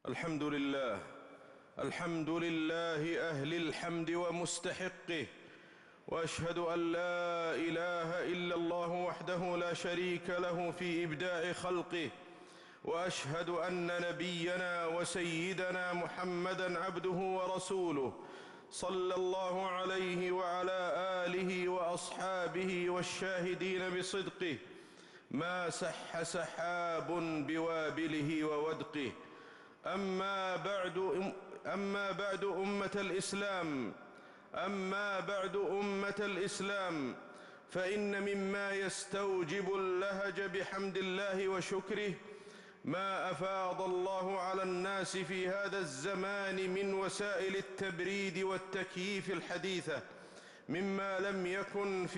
الحمد لله. الحمد لله أهل الحمد ومستحقه، وأشهد أن لا إله إلا الله وحده لا شريك له في إبداع خلقه، وأشهد أن نبينا وسيدنا محمدًا عبده ورسوله، صلى الله عليه وعلى آله وأصحابه والشاهدين بصدقه. ما سح سحاب بوابله وودقه. أما بعد أمة الإسلام، فإن مما يستوجب اللهج بحمد الله وشكره ما أفاض الله على الناس في هذا الزمان من وسائل التبريد والتكييف الحديثة، مما لم يكن